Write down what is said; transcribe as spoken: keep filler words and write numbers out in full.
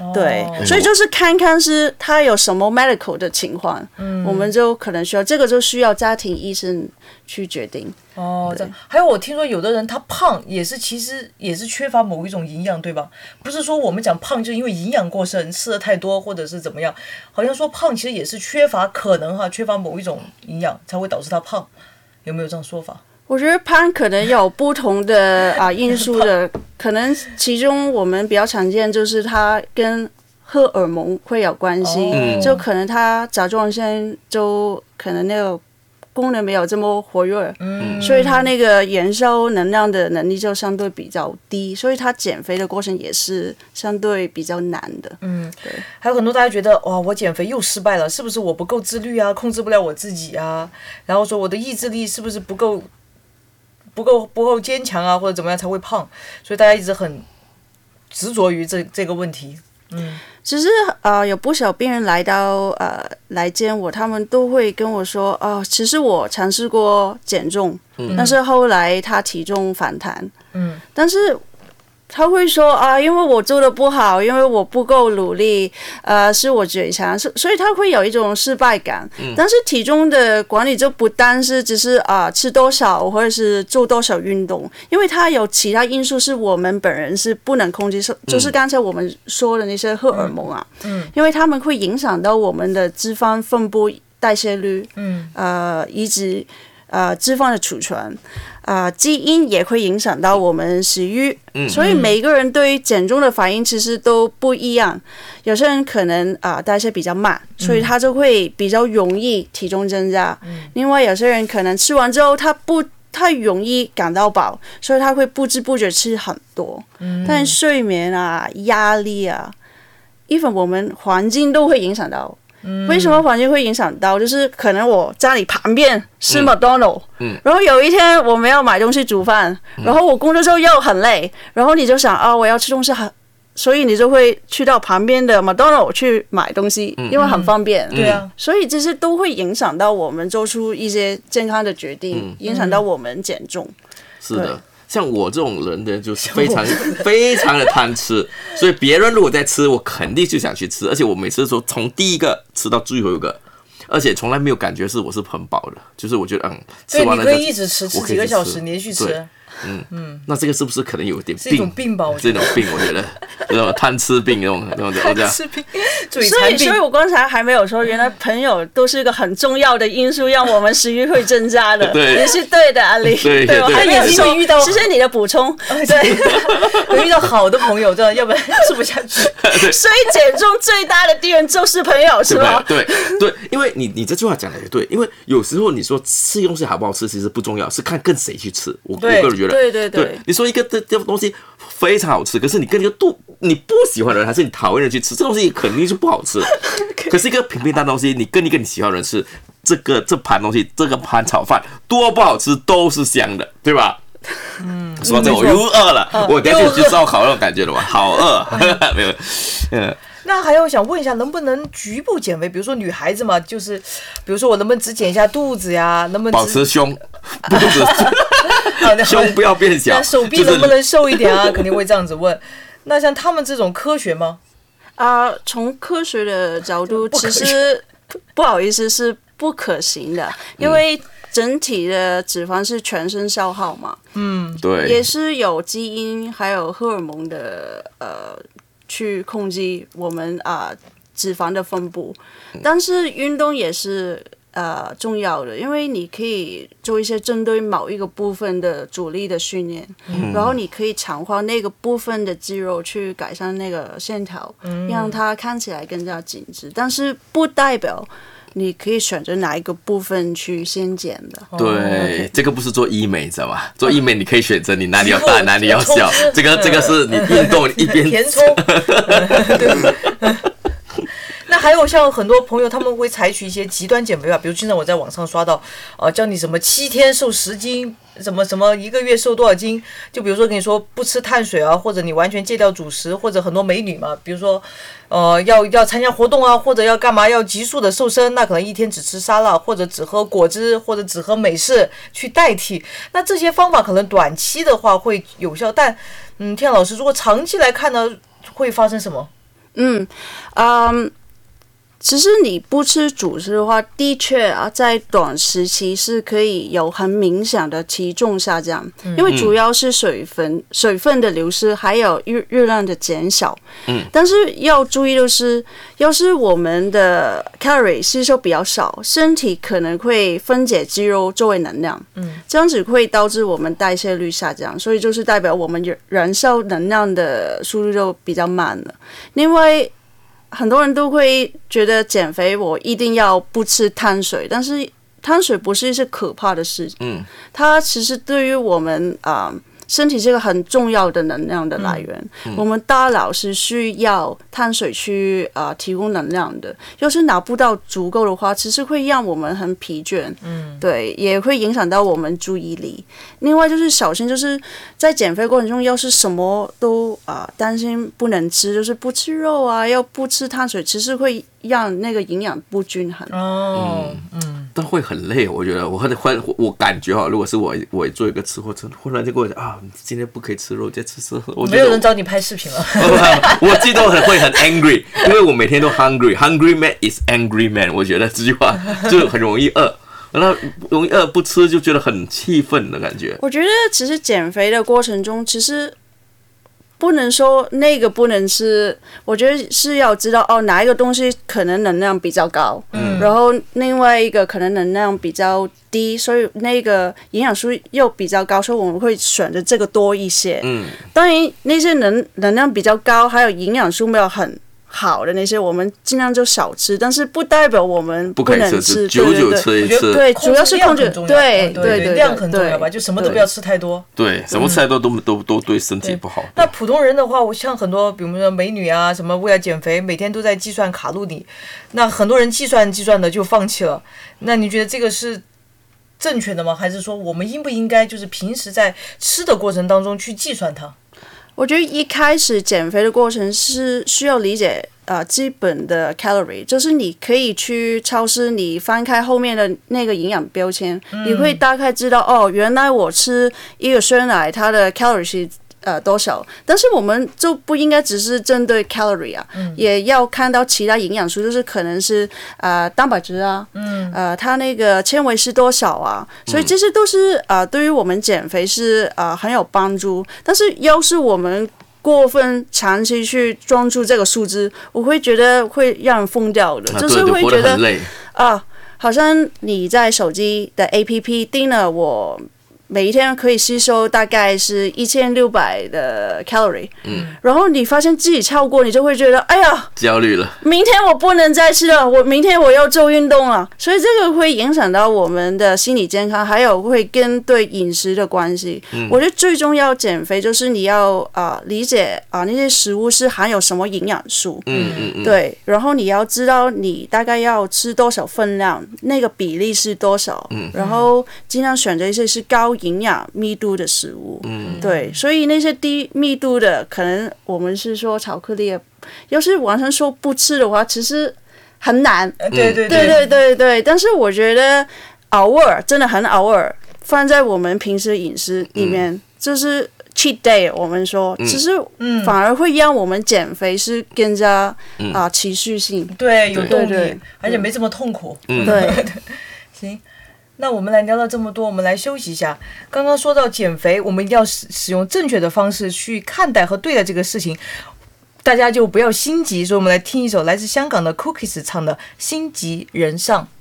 对，所以就是看看是他有什么 medical 的情况，嗯，我们就可能需要这个就需要家庭医生去决定。 哦，这样。还有我听说有的人他胖也是其实也是缺乏某一种营养，对吧？不是说我们讲胖就因为营养过剩，吃的太多或者是怎么样，好像说胖其实也是缺乏可能哈，缺乏某一种营养才会导致他胖，有没有这样说法？ 我觉得胖可能有不同的啊因素的，可能其中我们比较常见就是它跟荷尔蒙会有关系，哦、就可能它甲状腺就可能那个功能没有这么活跃，嗯、所以它那个燃烧能量的能力就相对比较低，所以它减肥的过程也是相对比较难的。嗯，对。 还有很多大家觉得哇，我减肥又失败了，是不是我不够自律啊，控制不了我自己啊？然后说我的意志力是不是不够？不够不够坚强啊，或者怎么样才会胖，所以大家一直很执着于这这个问题。嗯， 其实呃有不少病人来到呃来见我，他们都会跟我说，哦，其实我尝试过减重，嗯、但是后来他体重反弹，嗯，但是他会说啊，因为我做的不好，因为我不够努力，呃，是我嘴馋，所以他会有一种失败感。嗯、但是体重的管理就不单是只是啊、呃、吃多少或者是做多少运动，因为它有其他因素是我们本人是不能控制，嗯、就是刚才我们说的那些荷尔蒙啊，嗯、因为他们会影响到我们的脂肪分布、代谢率，嗯、呃，以及呃脂肪的储存。啊、呃，基因也会影响到我们食欲，嗯、所以每个人对于减重的反应其实都不一样。有些人可能啊、呃、代谢比较慢，所以他就会比较容易体重增加。嗯、另外有些人可能吃完之后他不太容易感到饱，所以他会不知不觉吃很多。嗯、但睡眠啊、压力啊 ，even 我们环境都会影响到。为什么环境会影响到？就是可能我家里旁边是麦当劳，嗯嗯、然后有一天我们要买东西煮饭，嗯、然后我工作之后又很累，然后你就想啊，我要吃东西很，所以你就会去到旁边的麦当劳去买东西，嗯、因为很方便。对啊，所以这些都会影响到我们做出一些健康的决定，嗯、影响到我们减重。 是的。像我这种人呢，就是非常非常的贪吃，所以别人如果在吃，我肯定就想去吃，而且我每次都从第一个吃到最后一个，而且从来没有感觉是我是很饱的，就是我觉得嗯，吃完了对，你可以一直吃，吃几个小时连续吃。 嗯嗯，那这个是不是可能有点病？ 是一种病吧？ 这种病，我觉得那种贪吃病，那种那种贪吃病， 所以，所以我刚才还没有说，原来朋友都是一个很重要的因素，让我们食欲会增加的。 对， 也是对的，阿丽。 对对对， 还没有说遇到，谢谢你的补充。 对，有遇到好的朋友，这样要不然吃不下去。 所以减重最大的敌人就是朋友，是吧？ 对对，因为你你这句话讲的也对，因为有时候你说吃东西好不好吃，其实不重要，是看跟谁去吃。我我个人觉得。 对对 对, 对， 你说一个这这东西非常好吃，可是你跟一个不你不喜欢的人，还是你讨厌的人去吃，这东西肯定是不好吃。可是一个平平淡淡东西，你跟一个你喜欢的人吃，这个这盘东西，这个盘炒饭多不好吃都是香的，对吧？嗯，说这我又饿了，嗯、我等下就去烧烤那种感觉了嘛，好饿，没有，嗯。 那还要想问一下，能不能局部减肥？比如说女孩子嘛，就是比如说我能不能只减一下肚子呀？能不能保持胸，肚子胸不要变小？ 手臂能不能瘦一点啊？肯定会这样子问。那像他们这种科学吗？ 啊、呃，从科学的角度，其实不好意思是不可行的，因为整体的脂肪是全身消耗嘛。嗯， 对， 也是有基因还有荷尔蒙的呃。去控制我们啊、呃、脂肪的分布，但是运动也是呃重要的，因为你可以做一些针对某一个部分的阻力的训练，嗯、然后你可以强化那个部分的肌肉去改善那个线条，嗯、让它看起来更加紧致，但是不代表你可以选择哪一个部分去先减的。 对，哦 okay、这个不是做医美，知道吗？做医美你可以选择你哪里要大，哪里要小。这个这个是你运动一边填充。那还有像很多朋友他们会采取一些极端减肥法，比如经常我在网上刷到，呃，教你什么七天瘦十斤，什么什么一个月瘦多少斤，就比如说跟你说不吃碳水啊，或者你完全戒掉主食，或者很多美女嘛，比如说，呃，要要参加活动啊，或者要干嘛要急速的瘦身，那可能一天只吃沙拉，或者只喝果汁，或者只喝美式去代替。那这些方法可能短期的话会有效，但嗯，天老师，如果长期来看呢，会发生什么？ 嗯嗯。其实你不吃主食的话，的确啊，在短时期是可以有很明显的体重下降，嗯、因为主要是水分、水分的流失，还有热热量的减少。嗯，但是要注意的是，要是我们的 calorie 吸收比较少，身体可能会分解肌肉作为能量，嗯，这样子会导致我们代谢率下降，所以就是代表我们燃烧能量的速度就比较慢了。另外，很多人都会觉得减肥我一定要不吃碳水，但是碳水不是一件可怕的事，嗯，它其实对于我们啊、呃、身体是个很重要的能量的来源。嗯嗯、我们大脑是需要碳水去啊、呃、提供能量的，要是拿不到足够的话，其实会让我们很疲倦，嗯，对，也会影响到我们注意力。另外就是小心，就是在减肥过程中，要是什么都啊、呃、担心不能吃，就是不吃肉啊，要不吃碳水，其实会让那个营养不均衡。 哦，嗯， 但会很累，我觉得我很会，我感觉哈，如果是我我做一个吃货，忽然就跟我讲啊，今天不可以吃肉，再吃吃，我没有人找你拍视频了。 我记得很会很 angry， 因为我每天都 hungry，hungry man is angry man， 我觉得这句话就很容易饿。然后容易饿不吃就觉得很气愤的感觉。 我觉得其实减肥的过程中，其实不能说那个不能吃，我觉得是要知道哦哪一个东西可能能量比较高，嗯，然后另外一个可能能量比较低，所以那个营养素又比较高，所以我们会选择这个多一些。嗯，当然那些能能量比较高，还有营养素没有很好的那些，我们尽量就少吃，但是不代表我们不能吃， 久久吃一次。 对，主要是控制，对对对， 量很重要吧，就什么都不要吃太多。 对，什么吃太多都都都对身体不好。 那普通人的话，我像很多，比如说美女啊，什么为了减肥，每天都在计算卡路里，那很多人计算计算的就放弃了。那你觉得这个是正确的吗？还是说我们应不应该就是平时在吃的过程当中去计算它？ 我觉得一开始减肥的过程是需要理解呃基本的 calorie， 就是你可以去超市，你翻开后面的那个营养标签，嗯、你会大概知道哦，原来我吃一个酸奶，它的 calorie 是呃多少。但是我们就不应该只是针对 calorie 啊，嗯、也要看到其他营养素，就是可能是呃蛋白质啊，嗯、呃它那个纤维是多少啊，所以这些都是呃对于我们减肥是呃很有帮助。但是要是我们过分长期去专注这个数字，我会觉得会让人疯掉的， 啊、 就是会觉得啊， 好像你在手机的 A P P 定了我每一天可以吸收大概是一千六百的 calorie，嗯，然后你发现自己超过，你就会觉得哎呀， 焦虑了， 明天我不能再吃了，我明天我要做运动了，所以这个会影响到我们的心理健康，还有会跟对饮食的关系。嗯、我觉得最重要减肥就是你要啊、呃、理解啊、呃、那些食物是含有什么营养素，嗯嗯嗯，对，然后你要知道你大概要吃多少分量，那个比例是多少，嗯，然后尽量选择一些是高营养密度的食物，嗯，对，所以那些低密度的，可能我们是说巧克力，要是完全说不吃的话，其实很难。 嗯、对对对对对对，但是我觉得偶尔真的很偶尔放在我们平时饮食里面，嗯、就是 cheat day， 我们说，嗯、其实反而会让我们减肥是更加啊、嗯呃、持续性， 对，有动力，对对对，而且没这么痛苦。 嗯、对， 行。那我们来聊到这么多，我们来休息一下。刚刚说到减肥，我们一定要使使用正确的方式去看待和对待这个事情，大家就不要心急。所以我们来听一首来自香港的 Cookies 唱的《心急人上》。